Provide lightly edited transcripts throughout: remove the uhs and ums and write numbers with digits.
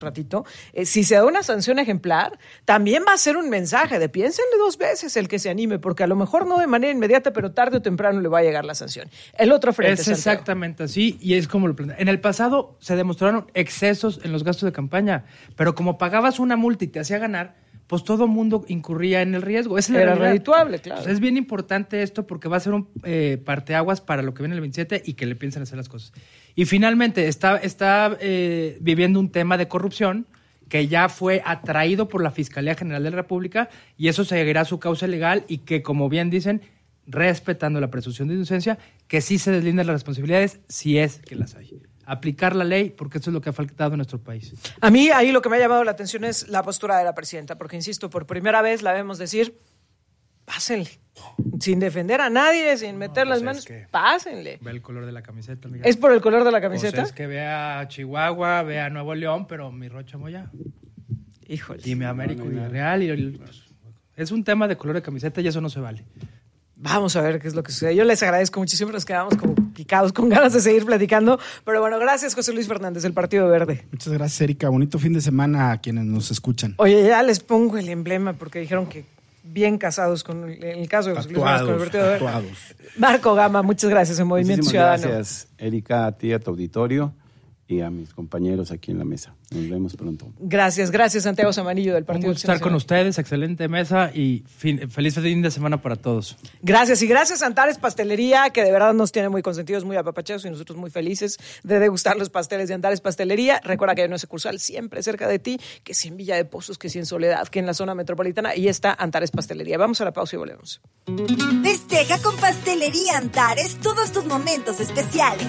ratito, si se da una sanción ejemplar, también va a ser un mensaje de piénsenle 2 veces el que se anime, porque a lo mejor no de manera inmediata, pero tarde o temprano le va a llegar la sanción. El otro frente, es exactamente así, y es como lo plantea. En el pasado se demostraron excesos en los gastos de campaña, pero como pagabas una multa y te hacía ganar, pues todo el mundo incurría en el riesgo. Era redituable, claro. Entonces, es bien importante esto porque va a ser un parteaguas para lo que viene el 27 y que le piensen hacer las cosas. Y finalmente está viviendo un tema de corrupción que ya fue atraído por la Fiscalía General de la República y eso seguirá su causa legal y que, como bien dicen, respetando la presunción de inocencia, que sí se deslinden las responsabilidades si es que las hay. Aplicar la ley, porque eso es lo que ha faltado en nuestro país. A mí ahí lo que me ha llamado la atención es la postura de la presidenta, porque insisto, por primera vez la vemos decir, pásenle, sin defender a nadie, sin meter las manos, pásenle. Ve el color de la camiseta, amiga. ¿Es por el color de la camiseta? Pues es que vea a Chihuahua, vea a Nuevo León, pero mi Rocha Moya. Híjole. Y mi América Real. Es un tema de color de camiseta y eso no se vale. Vamos a ver qué es lo que sucede. Yo les agradezco muchísimo, nos quedamos como picados con ganas de seguir platicando. Pero bueno, gracias José Luis Fernández, del Partido Verde. Muchas gracias, Erika. Bonito fin de semana a quienes nos escuchan. Oye, ya les pongo el emblema porque dijeron que bien casados con el caso de José Luis Fernández con el Partido Verde. Marco Gama, muchas gracias en Movimiento Ciudadano. Gracias, Erika, a ti, a tu auditorio y a mis compañeros aquí en la mesa. Nos vemos pronto. Gracias, Santiago Zamanillo del Partido Un gusto estar con ustedes, excelente mesa y feliz fin de semana para todos. Gracias, y gracias a Antares Pastelería, que de verdad nos tiene muy consentidos, muy apapachados y nosotros muy felices de degustar los pasteles de Antares Pastelería. Recuerda que hay una sucursal siempre cerca de ti, que si en Villa de Pozos, que si en Soledad, que en la zona metropolitana, y está Antares Pastelería. Vamos a la pausa y volvemos. Festeja con Pastelería Antares todos tus momentos especiales.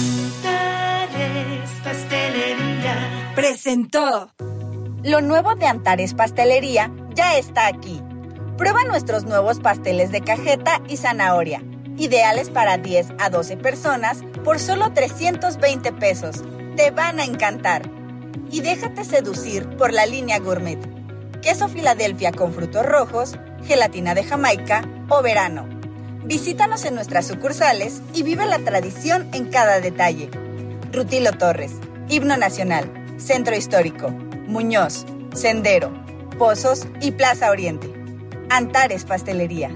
Antares Pastelería presentó. Lo nuevo de Antares Pastelería ya está aquí. Prueba nuestros nuevos pasteles de cajeta y zanahoria, ideales para 10 a 12 personas por solo 320 pesos. Te van a encantar. Y déjate seducir por la línea gourmet. Queso Filadelfia con frutos rojos, gelatina de Jamaica o verano. Visítanos en nuestras sucursales y vive la tradición en cada detalle. Rutilo Torres, Himno Nacional, Centro Histórico, Muñoz, Sendero, Pozos y Plaza Oriente. Antares Pastelería.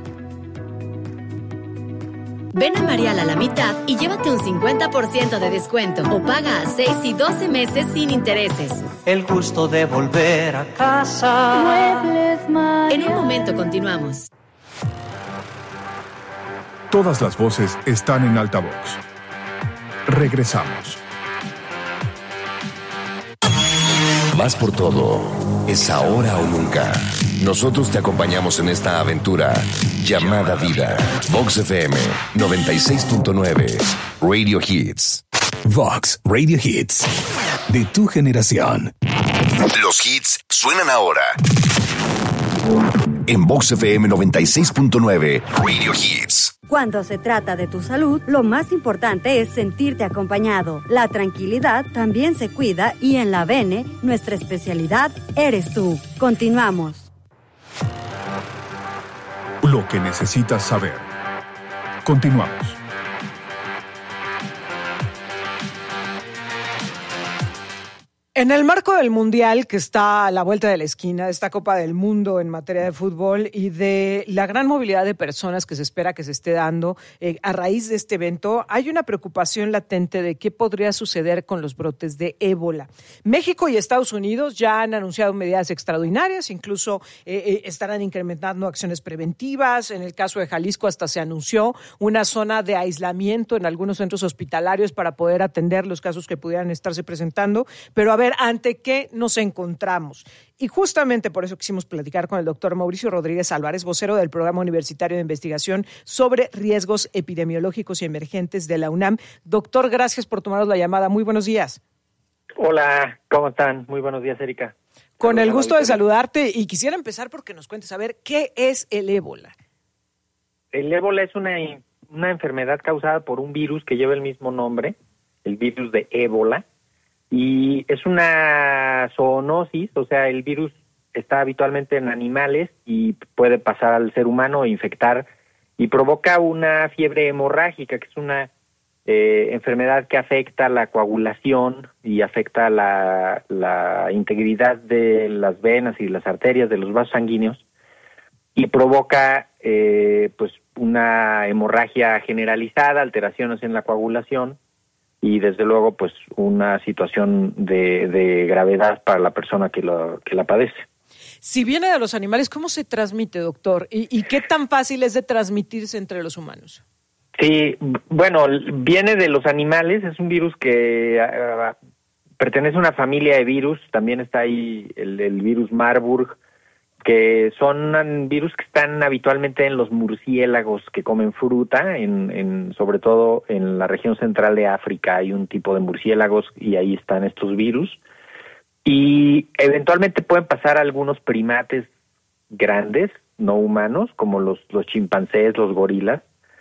Ven a Marial a la mitad y llévate un 50% de descuento o paga a 6 y 12 meses sin intereses. El gusto de volver a casa. Muebles Marial. En un momento continuamos. Todas las voces están en altavoz. Regresamos. Vas por todo. Es ahora o nunca. Nosotros te acompañamos en esta aventura llamada vida. Vox FM 96.9 Radio Hits. Vox Radio Hits. De tu generación. Los hits suenan ahora. En Vox FM 96.9 Radio Hits. Cuando se trata de tu salud, lo más importante es sentirte acompañado. La tranquilidad también se cuida y en la Bene, nuestra especialidad eres tú. Continuamos. Lo que necesitas saber. Continuamos. En el marco del Mundial, que está a la vuelta de la esquina, de esta Copa del Mundo en materia de fútbol y de la gran movilidad de personas que se espera que se esté dando a raíz de este evento, hay una preocupación latente de qué podría suceder con los brotes de ébola. México y Estados Unidos ya han anunciado medidas extraordinarias, incluso estarán incrementando acciones preventivas. En el caso de Jalisco hasta se anunció una zona de aislamiento en algunos centros hospitalarios para poder atender los casos que pudieran estarse presentando, pero a ver, ¿ante qué nos encontramos? Y justamente por eso quisimos platicar con el doctor Mauricio Rodríguez Álvarez, vocero del Programa Universitario de Investigación sobre Riesgos Epidemiológicos y Emergentes de la UNAM. Doctor, gracias por tomarnos la llamada. Muy buenos días. Hola, ¿cómo están? Muy buenos días, Erika. Con el gusto de saludarte y quisiera empezar porque nos cuentes, a ver, ¿qué es el ébola? El ébola es una enfermedad causada por un virus que lleva el mismo nombre, el virus de ébola. Y es una zoonosis, o sea, el virus está habitualmente en animales y puede pasar al ser humano e infectar y provoca una fiebre hemorrágica, que es una enfermedad que afecta la coagulación y afecta la integridad de las venas y las arterias de los vasos sanguíneos y provoca pues una hemorragia generalizada, alteraciones en la coagulación y desde luego pues una situación de gravedad para la persona que la padece. Si viene de los animales, ¿cómo se transmite, doctor? ¿Y qué tan fácil es de transmitirse entre los humanos? Sí, bueno, viene de los animales, es un virus que pertenece a una familia de virus, también está ahí el virus Marburg, que son virus que están habitualmente en los murciélagos que comen fruta, sobre todo en la región central de África hay un tipo de murciélagos y ahí están estos virus. Y eventualmente pueden pasar a algunos primates grandes, no humanos, como los chimpancés, los gorilas,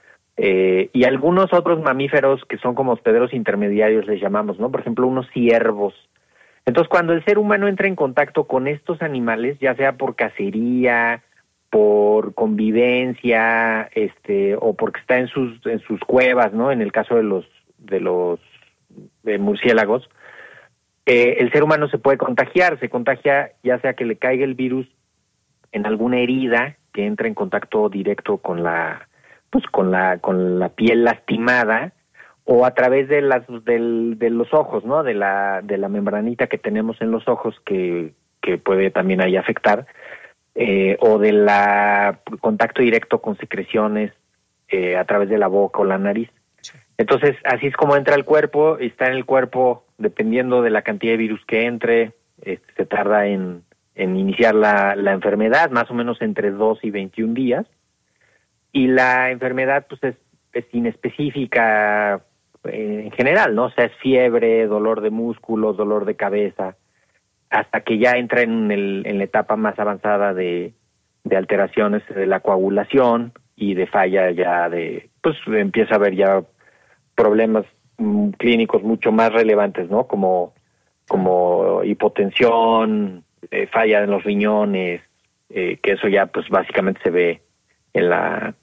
y algunos otros mamíferos que son como hospederos intermediarios, les llamamos, ¿no? Por ejemplo, unos ciervos. Entonces, cuando el ser humano entra en contacto con estos animales, ya sea por cacería, por convivencia, o porque está en sus cuevas, ¿no? En el caso de los murciélagos, el ser humano se puede contagiar, se contagia ya sea que le caiga el virus en alguna herida que entra en contacto directo con la piel lastimada o a través de los ojos, ¿no? De la membranita que tenemos en los ojos que puede también ahí afectar, o del contacto directo con secreciones a través de la boca o la nariz. Entonces, así es como entra al cuerpo, está en el cuerpo dependiendo de la cantidad de virus que entre, se tarda en iniciar la enfermedad, más o menos entre 2 y 21 días, y la enfermedad pues es inespecífica en general, ¿no? O sea, es fiebre, dolor de músculos, dolor de cabeza, hasta que ya entra en la etapa más avanzada de alteraciones de la coagulación y de falla ya pues empieza a haber ya problemas clínicos mucho más relevantes, ¿no? Como hipotensión, falla en los riñones, que eso ya pues básicamente se ve en la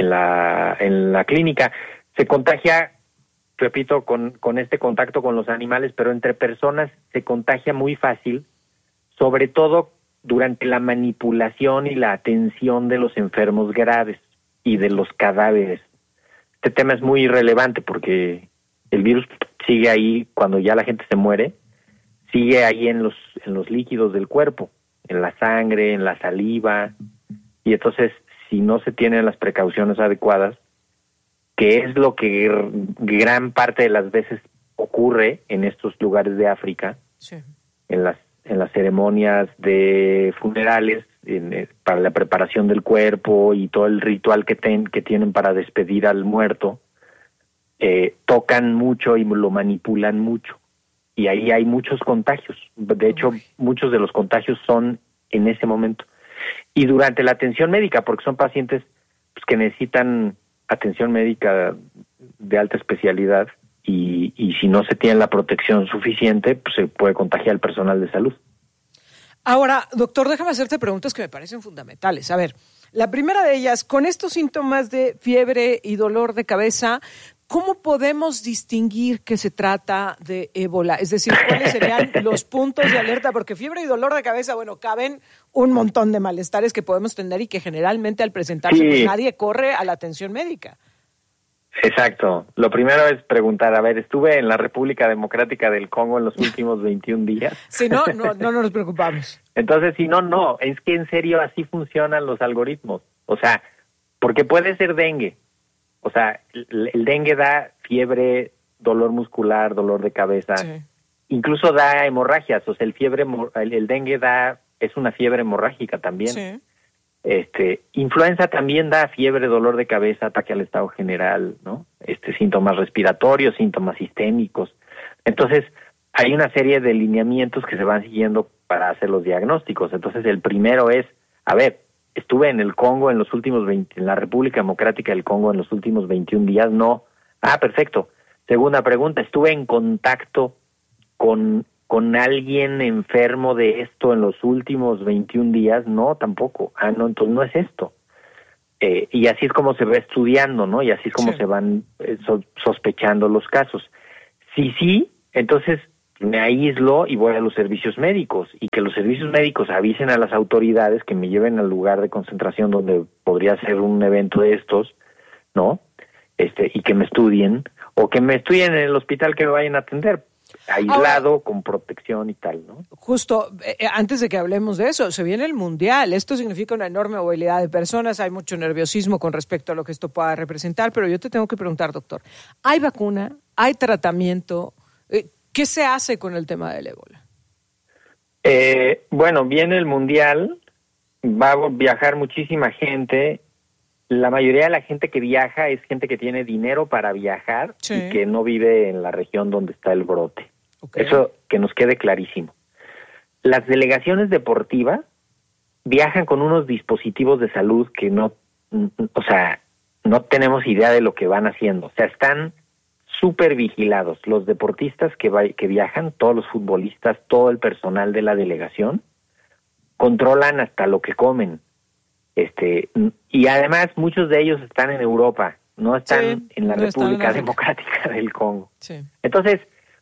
clínica. Se contagia, repito, con este contacto con los animales, pero entre personas se contagia muy fácil, sobre todo durante la manipulación y la atención de los enfermos graves y de los cadáveres. Este tema es muy relevante porque el virus sigue ahí cuando ya la gente se muere, sigue ahí en los líquidos del cuerpo, en la sangre, en la saliva, y entonces si no se tienen las precauciones adecuadas, que es lo que gran parte de las veces ocurre en estos lugares de África, sí, en las ceremonias de funerales, para la preparación del cuerpo y todo el ritual que tienen para despedir al muerto, tocan mucho y lo manipulan mucho. Y ahí hay muchos contagios. De hecho, muchos de los contagios son en ese momento. Y durante la atención médica, porque son pacientes pues, que necesitan atención médica de alta especialidad y si no se tiene la protección suficiente, pues se puede contagiar al personal de salud. Ahora, doctor, déjame hacerte preguntas que me parecen fundamentales. A ver, la primera de ellas, con estos síntomas de fiebre y dolor de cabeza, ¿cómo podemos distinguir que se trata de ébola? Es decir, ¿cuáles serían los puntos de alerta? Porque fiebre y dolor de cabeza, bueno, caben un montón de malestares que podemos tener y que generalmente al presentarse sí, pues nadie corre a la atención médica. Exacto. Lo primero es preguntar, a ver, estuve en la República Democrática del Congo en los últimos 21 días. Si no nos preocupamos. Entonces, si no, es que en serio así funcionan los algoritmos. O sea, porque puede ser dengue. O sea, el dengue da fiebre, dolor muscular, dolor de cabeza, sí, incluso da hemorragias. O sea, el dengue es una fiebre hemorrágica también. Sí. Influenza también da fiebre, dolor de cabeza, ataque al estado general, ¿no? Síntomas respiratorios, síntomas sistémicos. Entonces, hay una serie de lineamientos que se van siguiendo para hacer los diagnósticos. Entonces, el primero es, a ver, estuve en el Congo en la República Democrática del Congo en los últimos 21 días, no. Ah, perfecto. Segunda pregunta, ¿estuve en contacto con alguien enfermo de esto en los últimos 21 días? No, tampoco. Ah, no, entonces no es esto. Y así es como se va estudiando, ¿no? Y así es como se van sospechando los casos. Sí, entonces me aíslo y voy a los servicios médicos, y que los servicios médicos avisen a las autoridades que me lleven al lugar de concentración donde podría ser un evento de estos, ¿no? Y que me estudien, o que me estudien en el hospital que me vayan a atender, aislado, con protección y tal, ¿no? Justo, antes de que hablemos de eso, se viene el Mundial. Esto significa una enorme movilidad de personas, hay mucho nerviosismo con respecto a lo que esto pueda representar, pero yo te tengo que preguntar, doctor, ¿hay vacuna? ¿Hay tratamiento? ¿Qué se hace con el tema del ébola? Bueno, viene el Mundial, va a viajar muchísima gente. La mayoría de la gente que viaja es gente que tiene dinero para viajar y que no vive en la región donde está el brote. Okay. Eso que nos quede clarísimo. Las delegaciones deportivas viajan con unos dispositivos de salud que no tenemos idea de lo que van haciendo. O sea, están súper vigilados. Los deportistas que viajan, todos los futbolistas, todo el personal de la delegación, controlan hasta lo que comen. Y además muchos de ellos están en Europa, no están en la República Democrática del Congo. Sí. Entonces,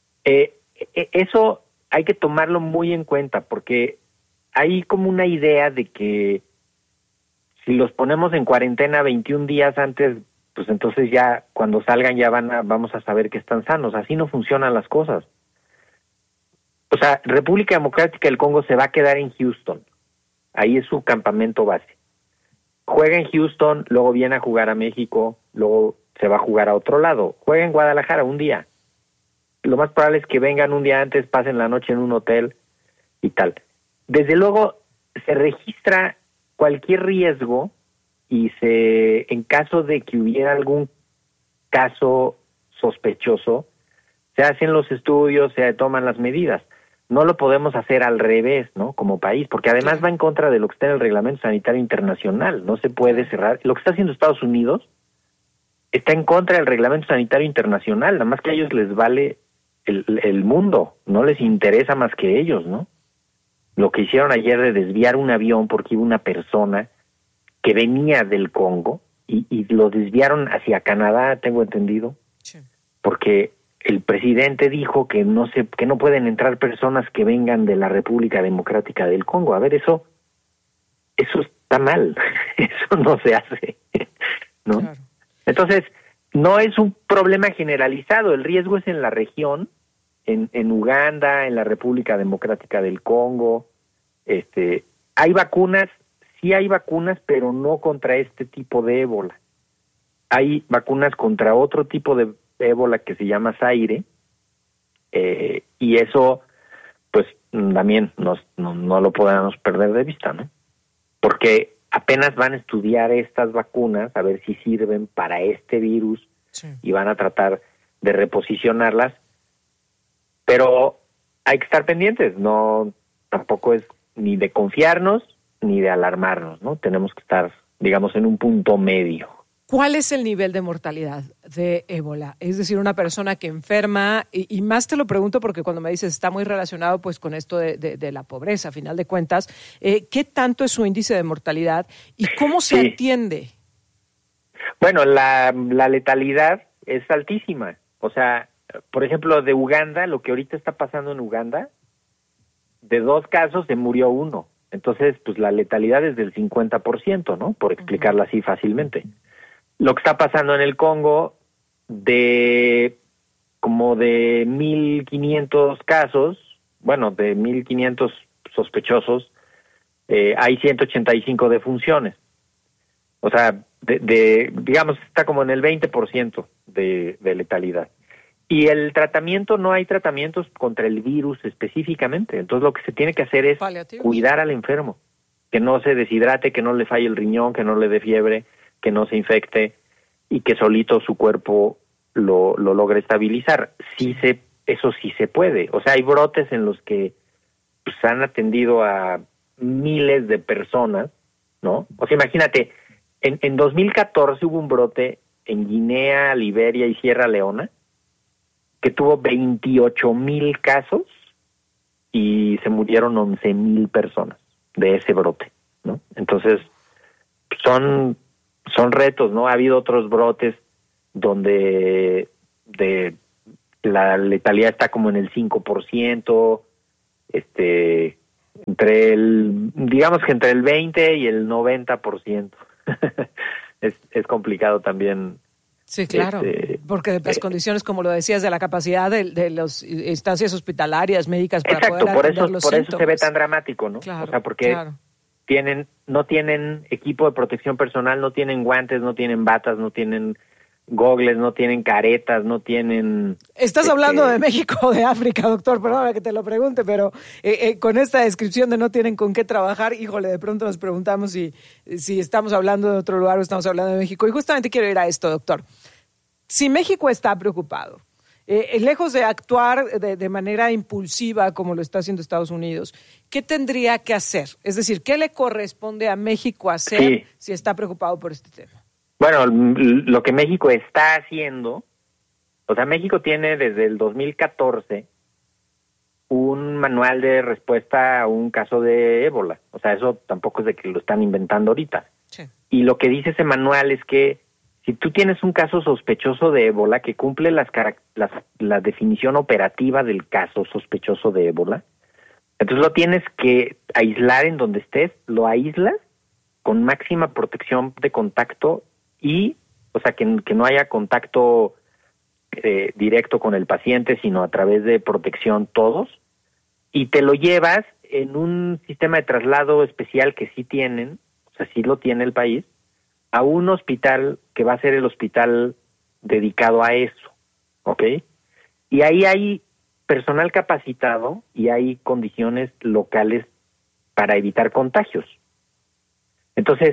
eso hay que tomarlo muy en cuenta, porque hay como una idea de que si los ponemos en cuarentena 21 días antes, pues entonces ya cuando salgan ya vamos a saber que están sanos. Así no funcionan las cosas. O sea, República Democrática del Congo se va a quedar en Houston. Ahí es su campamento base. Juega en Houston, luego viene a jugar a México, luego se va a jugar a otro lado. Juega en Guadalajara un día. Lo más probable es que vengan un día antes, pasen la noche en un hotel y tal. Desde luego se registra cualquier riesgo y en caso de que hubiera algún caso sospechoso, se hacen los estudios, se toman las medidas. No lo podemos hacer al revés, ¿no? Como país, porque además va en contra de lo que está en el Reglamento Sanitario Internacional. No se puede cerrar. Lo que está haciendo Estados Unidos está en contra del Reglamento Sanitario Internacional, nada más que a ellos les vale el mundo, no les interesa más que ellos, ¿no? Lo que hicieron ayer de desviar un avión porque iba una persona que venía del Congo y lo desviaron hacia Canadá, tengo entendido, porque el presidente dijo que no pueden entrar personas que vengan de la República Democrática del Congo. A ver, eso está mal, eso no se hace, ¿no? Claro. Entonces, no es un problema generalizado, el riesgo es en la región, en Uganda, en la República Democrática del Congo. Hay vacunas, sí hay vacunas, pero no contra este tipo de ébola. Hay vacunas contra otro tipo de ébola que se llama Zaire, y eso, pues, también no lo podemos perder de vista, ¿no? Porque apenas van a estudiar estas vacunas, a ver si sirven para este virus, y van a tratar de reposicionarlas, pero hay que estar pendientes, tampoco es ni de confiarnos ni de alarmarnos, ¿no? Tenemos que estar, digamos, en un punto medio. ¿Cuál es el nivel de mortalidad de ébola? Es decir, una persona que enferma, y más te lo pregunto porque cuando me dices está muy relacionado pues con esto de la pobreza, a final de cuentas, ¿qué tanto es su índice de mortalidad y cómo se atiende? Bueno, la letalidad es altísima. O sea, por ejemplo, de Uganda, lo que ahorita está pasando en Uganda, de 2 casos se murió 1. Entonces, pues la letalidad es del 50%, ¿no? Por explicarla así fácilmente. Lo que está pasando en el Congo, como de 1,500 casos, bueno, de 1,500 sospechosos, hay 185 defunciones. O sea, digamos, está como en el 20% de letalidad. Y el tratamiento, no hay tratamientos contra el virus específicamente. Entonces lo que se tiene que hacer es cuidar al enfermo, que no se deshidrate, que no le falle el riñón, que no le dé fiebre, que no se infecte y que solito su cuerpo lo logre estabilizar. Eso sí se puede. O sea, hay brotes en los que pues, han atendido a miles de personas, ¿no? O sea, imagínate, en 2014 hubo un brote en Guinea, Liberia y Sierra Leona que tuvo 28,000 casos y se murieron 11,000 personas de ese brote, ¿no? Entonces, son son retos, ¿no? Ha habido otros brotes donde la letalidad está como en el 5%, digamos que entre el 20 y el 90%. es complicado también. Sí, claro, porque las condiciones, como lo decías, de la capacidad de las instancias hospitalarias, médicas, para exacto, poder atender los por eso síntomas. se ve tan dramático, ¿no? Claro, o sea, porque no tienen equipo de protección personal, no tienen guantes, no tienen batas, no tienen gogles, no tienen caretas, no tienen... Estás hablando de México o de África, doctor, perdóname que te lo pregunte, pero con esta descripción de no tienen con qué trabajar, híjole, de pronto nos preguntamos si estamos hablando de otro lugar o estamos hablando de México. Y justamente quiero ir a esto, doctor. Si México está preocupado, lejos de actuar de manera impulsiva como lo está haciendo Estados Unidos, ¿qué tendría que hacer? Es decir, ¿qué le corresponde a México hacer si está preocupado por este tema? Bueno, lo que México está haciendo, o sea, México tiene desde el 2014 un manual de respuesta a un caso de ébola. O sea, eso tampoco es de que lo están inventando ahorita. Sí. Y lo que dice ese manual es que si tú tienes un caso sospechoso de ébola que cumple la definición operativa del caso sospechoso de ébola, entonces lo tienes que aislar en donde estés, lo aíslas con máxima protección de contacto y, o sea, que no haya contacto directo con el paciente, sino a través de protección todos, y te lo llevas en un sistema de traslado especial que sí tienen, o sea, sí lo tiene el país, a un hospital que va a ser el hospital dedicado a eso, ¿ok? Y ahí hay personal capacitado y hay condiciones locales para evitar contagios. Entonces,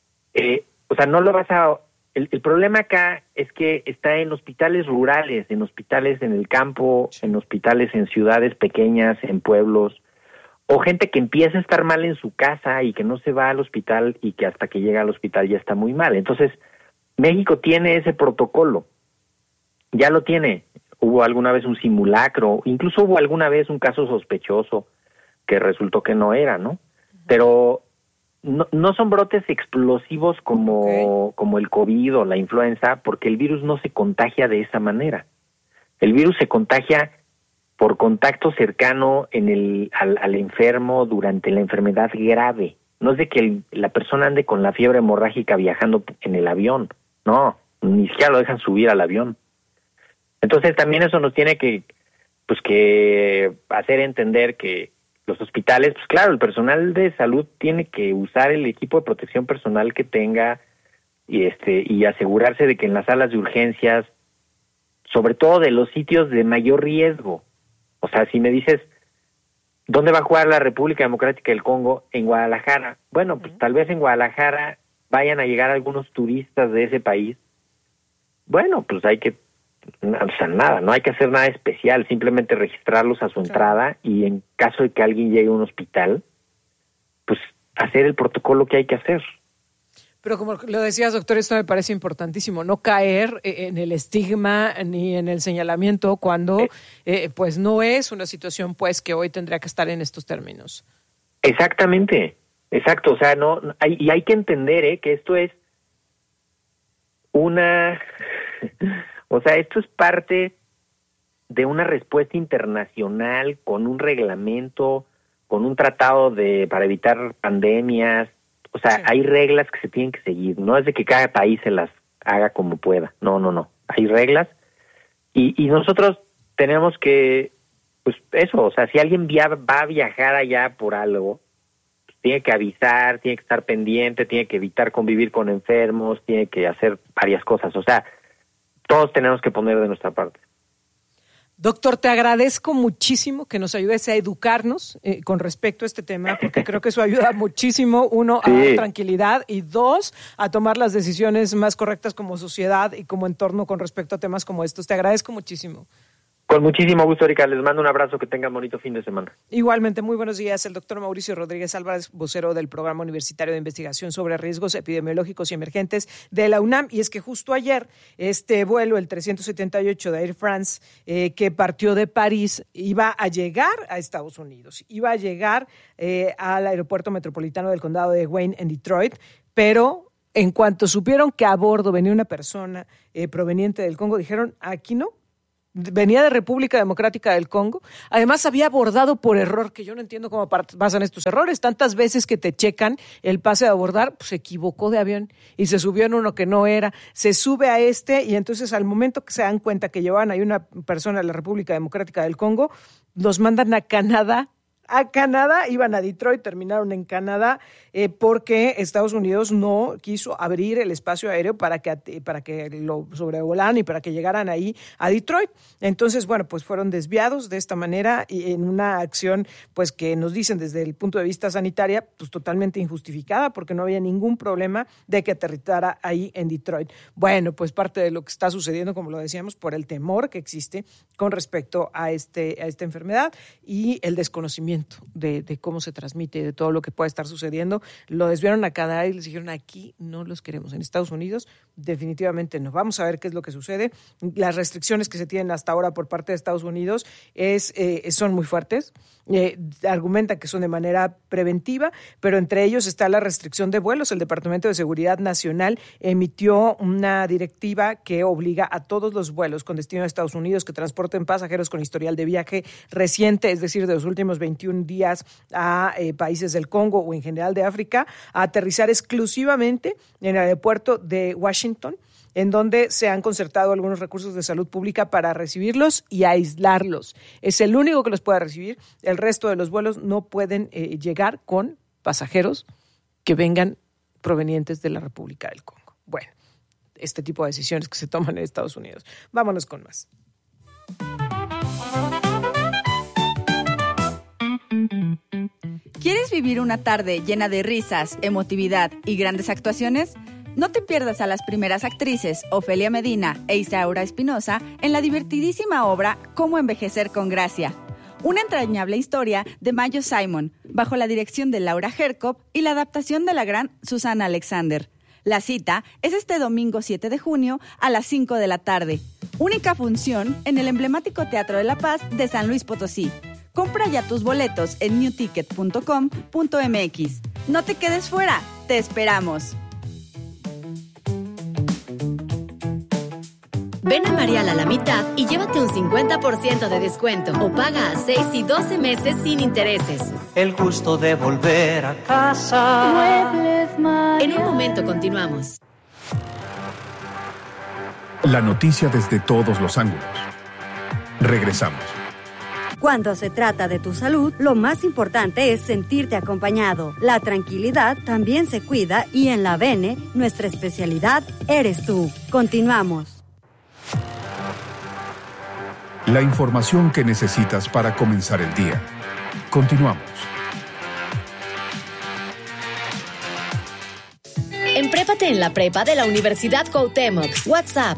o sea, no lo vas a... El problema acá es que está en hospitales rurales, en hospitales en el campo, en hospitales en ciudades pequeñas, en pueblos, o gente que empieza a estar mal en su casa y que no se va al hospital y que hasta que llega al hospital ya está muy mal. Entonces, México tiene ese protocolo, ya lo tiene. Hubo alguna vez un simulacro, incluso hubo alguna vez un caso sospechoso que resultó que no era, ¿no? Pero... No son brotes explosivos como el COVID o la influenza, porque el virus no se contagia de esa manera. El virus se contagia por contacto cercano al enfermo durante la enfermedad grave. No es de que la persona ande con la fiebre hemorrágica viajando en el avión. No, ni siquiera lo dejan subir al avión. Entonces también eso nos tiene que hacer entender que los hospitales, pues claro, el personal de salud tiene que usar el equipo de protección personal que tenga y asegurarse de que en las salas de urgencias, sobre todo de los sitios de mayor riesgo, o sea, si me dices, ¿dónde va a jugar la República Democrática del Congo? En Guadalajara. Bueno, pues tal vez en Guadalajara vayan a llegar algunos turistas de ese país. Bueno, pues hay que... O sea, nada, no hay que hacer nada especial, simplemente registrarlos a su entrada y en caso de que alguien llegue a un hospital, pues hacer el protocolo que hay que hacer. Pero como lo decías, doctor, esto me parece importantísimo, no caer en el estigma ni en el señalamiento cuando pues no es una situación pues que hoy tendría que estar en estos términos. Exactamente, exacto, o sea, hay que entender que esto es una... O sea, esto es parte de una respuesta internacional con un reglamento, con un tratado para evitar pandemias. O sea, hay reglas que se tienen que seguir. No es de que cada país se las haga como pueda. No. Hay reglas. Y nosotros tenemos que, pues eso, o sea, si alguien va a viajar allá por algo, pues tiene que avisar, tiene que estar pendiente, tiene que evitar convivir con enfermos, tiene que hacer varias cosas. O sea, todos tenemos que poner de nuestra parte. Doctor, te agradezco muchísimo que nos ayudes a educarnos con respecto a este tema, porque creo que eso ayuda muchísimo, uno, a dar tranquilidad y dos, a tomar las decisiones más correctas como sociedad y como entorno con respecto a temas como estos. Te agradezco muchísimo. Con muchísimo gusto, Erika. Les mando un abrazo. Que tengan bonito fin de semana. Igualmente, muy buenos días. El doctor Mauricio Rodríguez Álvarez, vocero del Programa Universitario de Investigación sobre Riesgos Epidemiológicos y Emergentes de la UNAM. Y es que justo ayer, este vuelo, el 378 de Air France, que partió de París, iba a llegar a Estados Unidos. Iba a llegar al aeropuerto metropolitano del condado de Wayne en Detroit, pero En cuanto supieron que a bordo venía una persona proveniente del Congo, dijeron, aquí no. Venía de República Democrática del Congo. Además, había abordado por error, que yo no entiendo cómo pasan estos errores. Tantas veces que te checan el pase de abordar, pues se equivocó de avión y se subió en uno que no era. Se sube a y entonces al momento que se dan cuenta que llevaban ahí una persona de la República Democrática del Congo, los mandan a Canadá. Iban a Detroit, terminaron en Canadá, porque Estados Unidos no quiso abrir el espacio aéreo para que lo sobrevolaran y para que llegaran ahí a Detroit. Entonces, bueno, pues fueron desviados de esta manera y en una acción, pues que nos dicen desde el punto de vista sanitaria, pues totalmente injustificada, porque no había ningún problema de que aterrizara ahí en Detroit. Bueno, pues parte de lo que está sucediendo, como lo decíamos, por el temor que existe con respecto a esta enfermedad y el desconocimiento de cómo se transmite y de todo lo que puede estar sucediendo, lo desviaron a Canadá y les dijeron, aquí no los queremos. En Estados Unidos definitivamente no. Vamos a ver qué es lo que sucede. Las restricciones que se tienen hasta ahora por parte de Estados Unidos son muy fuertes. Argumentan que son de manera preventiva, pero entre ellos está la restricción de vuelos. El Departamento de Seguridad Nacional emitió una directiva que obliga a todos los vuelos con destino a Estados Unidos que transporten pasajeros con historial de viaje reciente, es decir, de los últimos 21 días a países del Congo o en general de África, a aterrizar exclusivamente en el aeropuerto de Washington, en donde se han concertado algunos recursos de salud pública para recibirlos y aislarlos. Es el único que los puede recibir. El resto de los vuelos no pueden llegar con pasajeros que vengan provenientes de la República del Congo. Bueno, este tipo de decisiones que se toman en Estados Unidos. Vámonos con más. ¿Quieres vivir una tarde llena de risas, emotividad y grandes actuaciones? No te pierdas a las primeras actrices Ofelia Medina e Isaura Espinosa en la divertidísima obra Cómo envejecer con gracia. Una entrañable historia de Mayo Simon, bajo la dirección de Laura Hercop y la adaptación de la gran Susana Alexander. La cita es este domingo 7 de junio a las 5 de la tarde. Única función en el emblemático Teatro de la Paz de San Luis Potosí. Compra ya tus boletos en newticket.com.mx. No te quedes fuera, te esperamos. Ven a Mariala a la mitad y llévate un 50% de descuento o paga a 6 y 12 meses sin intereses. El gusto de volver a casa. Muebles Mariala. En un momento continuamos. La noticia desde todos los ángulos. Regresamos. Cuando se trata de tu salud, lo más importante es sentirte acompañado. La tranquilidad también se cuida y en la Bene, nuestra especialidad eres tú. Continuamos. La información que necesitas para comenzar el día. Continuamos. Emprépate en la prepa de la Universidad Cuauhtémoc. WhatsApp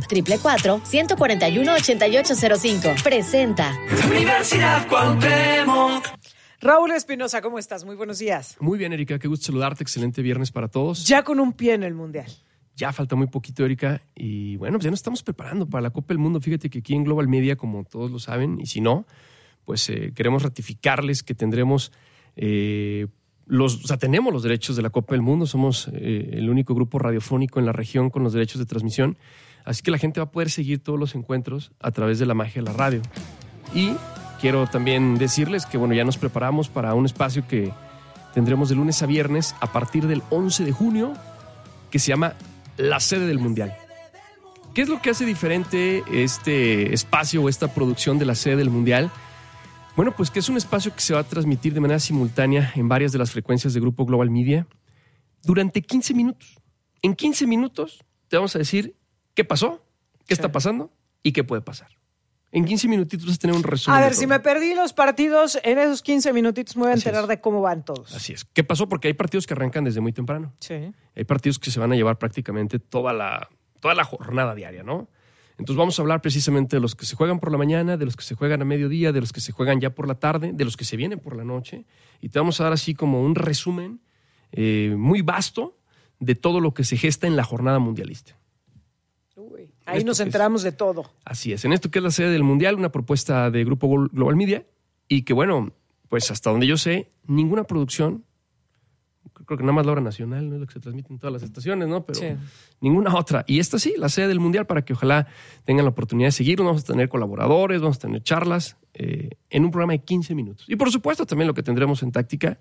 444-141-8805. Presenta Universidad Cuauhtémoc. Raúl Espinosa, ¿cómo estás? Muy buenos días. Muy bien, Erika, qué gusto saludarte. Excelente viernes para todos. Ya con un pie en el Mundial. Ya falta muy poquito, Erika. Y bueno, pues ya nos estamos preparando para la Copa del Mundo. Fíjate que aquí en Global Media, como todos lo saben, y si no, pues queremos ratificarles que tendremos... tenemos los derechos de la Copa del Mundo, somos el único grupo radiofónico en la región con los derechos de transmisión, así que la gente va a poder seguir todos los encuentros a través de la magia de la radio. Y quiero también decirles que bueno, ya nos preparamos para un espacio que tendremos de lunes a viernes a partir del 11 de junio, que se llama La Sede del Mundial. ¿Qué es lo que hace diferente este espacio o esta producción de La Sede del Mundial? Bueno, pues que es un espacio que se va a transmitir de manera simultánea en varias de las frecuencias de Grupo Global Media durante 15 minutos. En 15 minutos te vamos a decir qué pasó, qué está pasando y qué puede pasar. En 15 minutitos vas a tener un resumen. A ver, si me perdí los partidos, en esos 15 minutitos me voy a enterar de cómo van todos. Así es. ¿Qué pasó? Porque hay partidos que arrancan desde muy temprano. Sí. Hay partidos que se van a llevar prácticamente toda la jornada diaria, ¿no? Entonces vamos a hablar precisamente de los que se juegan por la mañana, de los que se juegan a mediodía, de los que se juegan ya por la tarde, de los que se vienen por la noche. Y te vamos a dar así como un resumen muy vasto de todo lo que se gesta en la jornada mundialista. Ahí nos enteramos de todo. Así es. En esto que es la sede del Mundial, una propuesta de Grupo Global Media y que, bueno, pues hasta donde yo sé, ninguna producción creo que nada más la hora nacional, ¿no? Es lo que se transmite en todas las estaciones, ¿no? Pero sí, ninguna otra. Y esta sí, la sede del Mundial, para que ojalá tengan la oportunidad de seguirnos. Vamos a tener colaboradores, vamos a tener charlas en un programa de 15 minutos. Y por supuesto también lo que tendremos en Táctica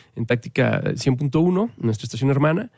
100.1, nuestra estación hermana,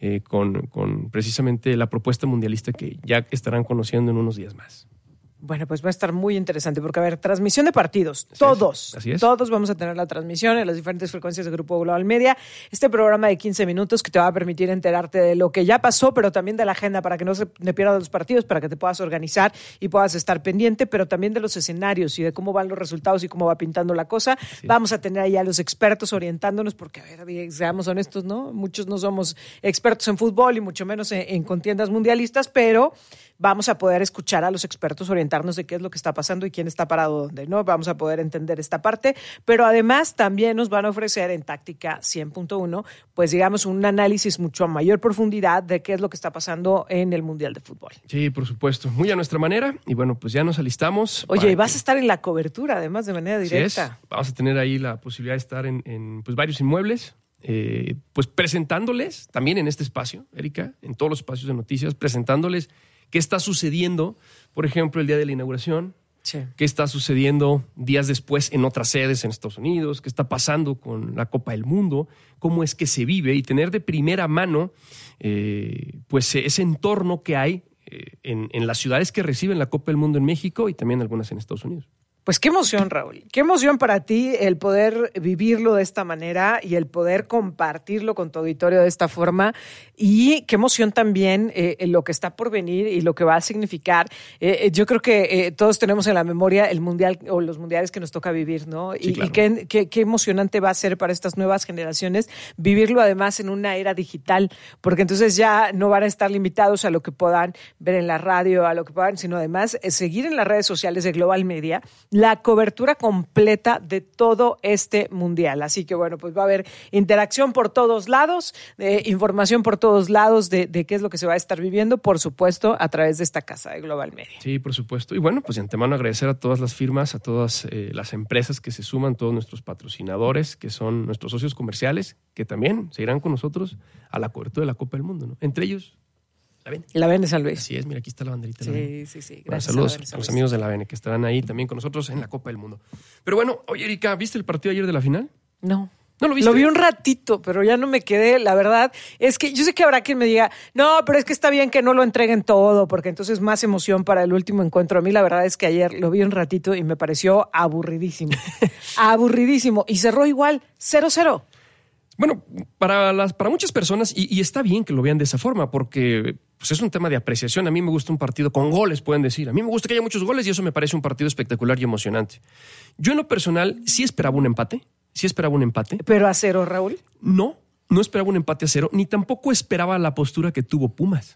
con precisamente la propuesta mundialista que ya estarán conociendo en unos días más. Bueno, pues va a estar muy interesante porque, a ver, transmisión de partidos, todos vamos a tener la transmisión en las diferentes frecuencias de Grupo Global Media. Este programa de 15 minutos que te va a permitir enterarte de lo que ya pasó, pero también de la agenda para que no se te pierdas los partidos, para que te puedas organizar y puedas estar pendiente, pero también de los escenarios y de cómo van los resultados y cómo va pintando la cosa. Sí. Vamos a tener ahí a los expertos orientándonos porque, a ver, seamos honestos, ¿no? Muchos no somos expertos en fútbol y mucho menos en contiendas mundialistas, pero vamos a poder escuchar a los expertos orientarnos de qué es lo que está pasando y quién está parado dónde, ¿no? Vamos a poder entender esta parte, pero además también nos van a ofrecer en Táctica 100.1, pues digamos un análisis mucho a mayor profundidad de qué es lo que está pasando en el Mundial de Fútbol. Sí, por supuesto, muy a nuestra manera y bueno, pues ya nos alistamos. Oye, y vas a estar en la cobertura además de manera directa. Así es. Vamos a tener ahí la posibilidad de estar en pues varios inmuebles. Pues presentándoles también en este espacio, Erika, en todos los espacios de noticias, presentándoles qué está sucediendo, por ejemplo, el día de la inauguración, sí, qué está sucediendo días después en otras sedes en Estados Unidos, qué está pasando con la Copa del Mundo, cómo es que se vive y tener de primera mano pues ese entorno que hay en las ciudades que reciben la Copa del Mundo en México y también algunas en Estados Unidos. Pues qué emoción, Raúl. Qué emoción para ti el poder vivirlo de esta manera y el poder compartirlo con tu auditorio de esta forma. Y qué emoción también lo que está por venir y lo que va a significar. Yo creo que todos tenemos en la memoria el mundial o los mundiales que nos toca vivir, ¿no? Sí, claro. Y qué emocionante va a ser para estas nuevas generaciones vivirlo además en una era digital, porque entonces ya no van a estar limitados a lo que puedan ver en la radio, a lo que puedan, sino además seguir en las redes sociales de Global Media la cobertura completa de todo este mundial. Así que bueno, pues va a haber interacción por todos lados, información por todos lados de qué es lo que se va a estar viviendo, por supuesto, a través de esta casa de Global Media. Sí, por supuesto. Y bueno, pues de antemano agradecer a todas las firmas, a todas las empresas que se suman, todos nuestros patrocinadores, que son nuestros socios comerciales, que también se irán con nosotros a la cobertura de la Copa del Mundo, ¿no? Entre ellos, la VENE. La VENE San Luis. Así es, mira, aquí está la banderita. Sí. Bueno, Gracias. saludos a los amigos de la VENE que estarán ahí también con nosotros en la Copa del Mundo. Pero bueno, oye, Erika, ¿viste el partido ayer de la final? No. ¿No lo viste? Lo vi un ratito, pero ya no me quedé. La verdad es que yo sé que habrá quien me diga, no, pero es que está bien que no lo entreguen todo, porque entonces más emoción para el último encuentro. A mí la verdad es que ayer lo vi un ratito y me pareció aburridísimo. Aburridísimo. Y cerró igual, 0-0. Bueno, para muchas personas, y está bien que lo vean de esa forma, porque pues es un tema de apreciación. A mí me gusta un partido con goles, pueden decir. A mí me gusta que haya muchos goles y eso me parece un partido espectacular y emocionante. Yo en lo personal sí esperaba un empate. ¿Pero a 0, Raúl? No esperaba un empate a 0, ni tampoco esperaba la postura que tuvo Pumas.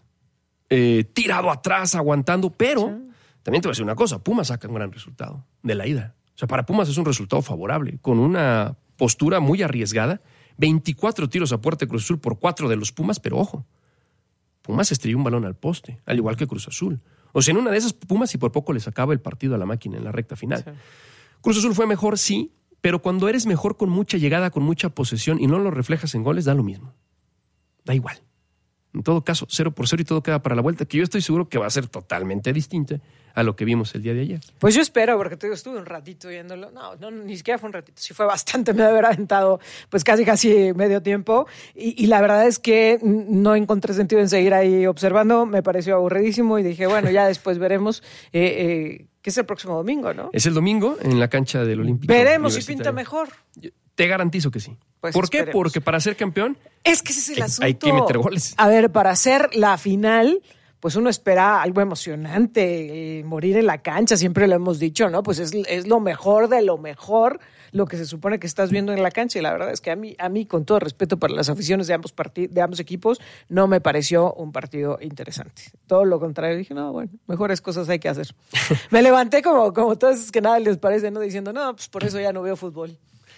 Tirado atrás, aguantando, pero también te voy a decir una cosa, Pumas saca un gran resultado de la ida. O sea, para Pumas es un resultado favorable, con una postura muy arriesgada. 24 tiros a puerta de Cruz Azul por 4 de los Pumas, pero ojo, Pumas estrelló un balón al poste, al igual que Cruz Azul. O sea, en una de esas Pumas y por poco le sacaba el partido a la máquina en la recta final. Sí. Cruz Azul fue mejor, sí, pero cuando eres mejor con mucha llegada, con mucha posesión y no lo reflejas en goles, da lo mismo. Da igual. En todo caso, 0-0 y todo queda para la vuelta, que yo estoy seguro que va a ser totalmente distinta a lo que vimos el día de ayer. Pues yo espero, porque te digo, estuve un ratito viéndolo. No, ni siquiera fue un ratito. Sí fue bastante, me debe haber aventado pues casi medio tiempo. Y la verdad es que no encontré sentido en seguir ahí observando. Me pareció aburridísimo y dije, bueno, ya después veremos que es el próximo domingo, ¿no? Es el domingo en la cancha del Olímpico. Veremos si pinta mejor. Te garantizo que sí. Pues ¿Por esperemos. Qué? Porque para ser campeón es que ese es el asunto. Hay que meter goles. A ver, para hacer la final, pues uno espera algo emocionante, morir en la cancha, siempre lo hemos dicho, ¿no? Pues es lo mejor de lo mejor lo que se supone que estás viendo en la cancha. Y la verdad es que a mí con todo respeto para las aficiones de ambos equipos, no me pareció un partido interesante. Todo lo contrario, dije, no, bueno, mejores cosas hay que hacer. Me levanté como todos que nada les parece, ¿no? Diciendo, no, pues por eso ya no veo fútbol.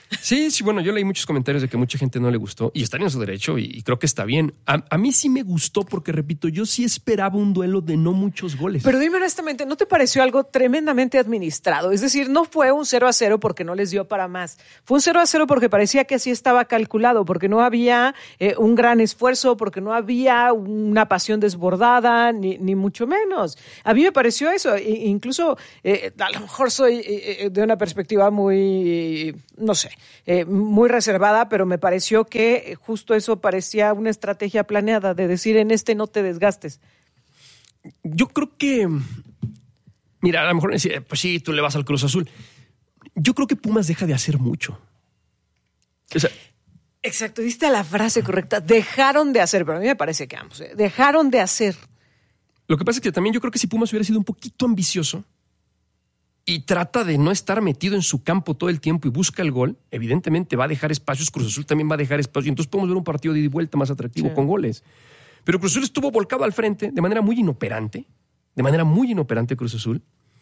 Sí, bueno, yo leí muchos comentarios de que mucha gente no le gustó y estaría en su derecho y creo que está bien. A mí sí me gustó porque, repito, yo sí esperaba un duelo de no muchos goles. Pero dime honestamente, ¿no te pareció algo tremendamente administrado? Es decir, no fue un 0-0 porque no les dio para más. Fue un 0-0 porque parecía que así estaba calculado, porque no había un gran esfuerzo, porque no había una pasión desbordada, ni mucho menos. A mí me pareció eso. Incluso, a lo mejor soy de una perspectiva muy, no sé, muy reservada, pero me pareció que justo eso parecía una estrategia planeada de decir en no te desgastes. Yo creo que, mira, a lo mejor decir, pues sí, tú le vas al Cruz Azul. Yo creo que Pumas deja de hacer mucho. O sea, exacto, diste la frase correcta. Dejaron de hacer, pero a mí me parece que vamos, dejaron de hacer. Lo que pasa es que también yo creo que si Pumas hubiera sido un poquito ambicioso y trata de no estar metido en su campo todo el tiempo y busca el gol, evidentemente va a dejar espacios, Cruz Azul también va a dejar espacios, y entonces podemos ver un partido de ida y vuelta más atractivo con goles. Pero Cruz Azul estuvo volcado al frente de manera muy inoperante Cruz Azul,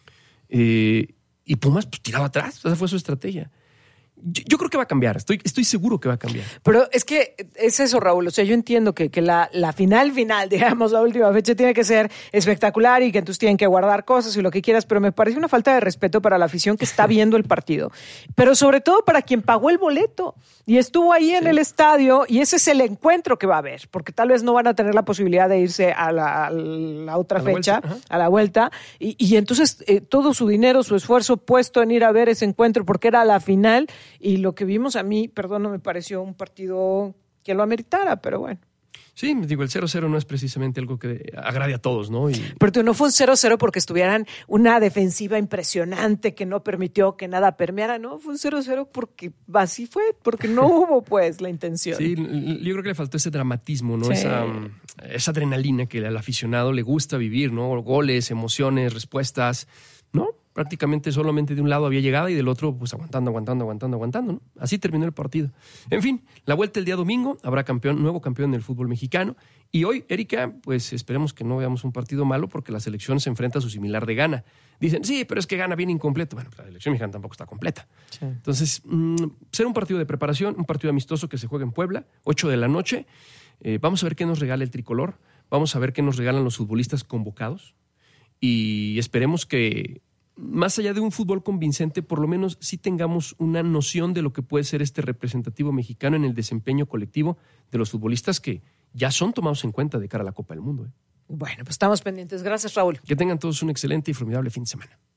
y Pumas pues, tiraba atrás, esa fue su estrategia. Yo creo que va a cambiar, estoy seguro que va a cambiar. Pero es que es eso, Raúl, o sea, yo entiendo que la final, digamos, la última fecha tiene que ser espectacular y que entonces tienen que guardar cosas y lo que quieras, pero me parece una falta de respeto para la afición que está viendo el partido, pero sobre todo para quien pagó el boleto y estuvo ahí en el estadio, y ese es el encuentro que va a haber, porque tal vez no van a tener la posibilidad de irse a la otra fecha, a la vuelta, y entonces todo su dinero, su esfuerzo puesto en ir a ver ese encuentro porque era la final. Y lo que vimos a mí, no me pareció un partido que lo ameritara, pero bueno. Sí, digo, el 0-0 no es precisamente algo que agrade a todos, ¿no? Pero no fue un 0-0 porque estuvieran una defensiva impresionante que no permitió que nada permeara, no, fue un 0-0 porque así fue, porque no hubo pues la intención. Sí, yo creo que le faltó ese dramatismo, ¿no? Sí. Esa adrenalina que al aficionado le gusta vivir, ¿no? Goles, emociones, respuestas, ¿no? Prácticamente solamente de un lado había llegada y del otro pues aguantando, ¿no? Así terminó el partido. En fin, la vuelta el día domingo, habrá nuevo campeón del fútbol mexicano, y hoy, Erika, pues esperemos que no veamos un partido malo porque la selección se enfrenta a su similar de Ghana. Dicen, sí, pero es que Ghana viene incompleto. Bueno, la selección mexicana tampoco está completa. Sí. Entonces, será un partido de preparación, un partido amistoso que se juega en Puebla, 8 de la noche. Vamos a ver qué nos regala el tricolor, vamos a ver qué nos regalan los futbolistas convocados, y esperemos que más allá de un fútbol convincente, por lo menos sí tengamos una noción de lo que puede ser este representativo mexicano en el desempeño colectivo de los futbolistas que ya son tomados en cuenta de cara a la Copa del Mundo. Bueno, pues estamos pendientes. Gracias, Raúl. Que tengan todos un excelente y formidable fin de semana.